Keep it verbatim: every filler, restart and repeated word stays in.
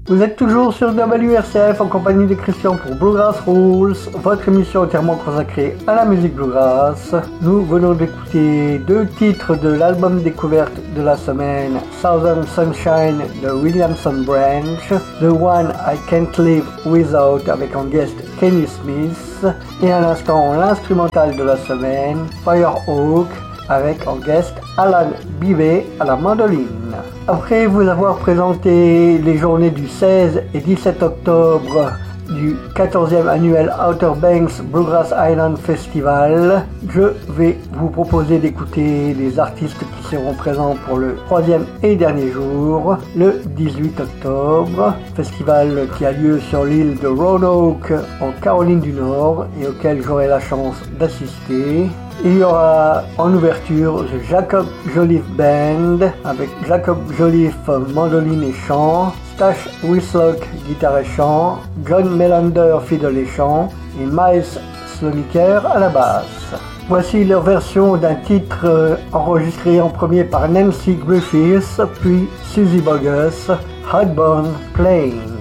Vous êtes toujours sur W R C F en compagnie de Christian pour Bluegrass Rules, votre émission entièrement consacrée à la musique bluegrass. Nous venons d'écouter deux titres de l'album découverte de la semaine, Southern Sunshine de Williamson Branch, The One I Can't Live Without avec en guest Kenny Smith, et à l'instant l'instrumental de la semaine, Firehawk avec en guest Alan Bivet à la mandoline. Après vous avoir présenté les journées du seize et dix-sept octobre du quatorzième annuel Outer Banks Bluegrass Island Festival, je vais vous proposer d'écouter les artistes qui seront présents pour le troisième et dernier jour, le dix-huit octobre, festival qui a lieu sur l'île de Roanoke en Caroline du Nord et auquel j'aurai la chance d'assister. Il y aura en ouverture The Jacob Joliffe Band avec Jacob Joliffe mandoline et chant, Stash Whistlock guitare et chant, John Melander fiddle et chant et Miles Sloniker à la basse. Voici leur version d'un titre euh, enregistré en premier par Nancy Griffiths puis Suzy Bogus, Hardbone Plain.